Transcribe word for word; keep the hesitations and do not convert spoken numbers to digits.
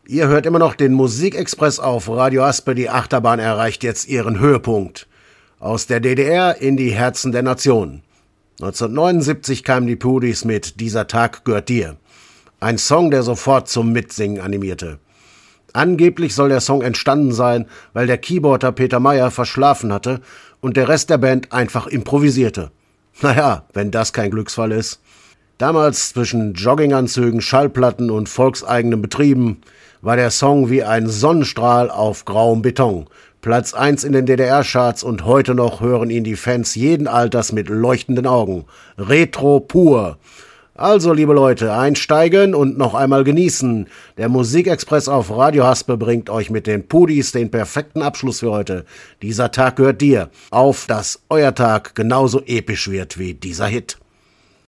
Ihr hört immer noch den Musikexpress auf Radio Aspe. Die Achterbahn erreicht jetzt ihren Höhepunkt. Aus der D D R in die Herzen der Nation. neunzehnhundertneunundsiebzig kamen die Pudis mit Dieser Tag gehört dir. Ein Song, der sofort zum Mitsingen animierte. Angeblich soll der Song entstanden sein, weil der Keyboarder Peter Meyer verschlafen hatte und der Rest der Band einfach improvisierte. Naja, wenn das kein Glücksfall ist. Damals zwischen Jogginganzügen, Schallplatten und volkseigenen Betrieben war der Song wie ein Sonnenstrahl auf grauem Beton. Platz eins in den D D R-Charts und heute noch hören ihn die Fans jeden Alters mit leuchtenden Augen. Retro pur. Also, liebe Leute, einsteigen und noch einmal genießen. Der Musikexpress auf Radio Haspe bringt euch mit den Pudis den perfekten Abschluss für heute. Dieser Tag gehört dir. Auf, dass euer Tag genauso episch wird wie dieser Hit.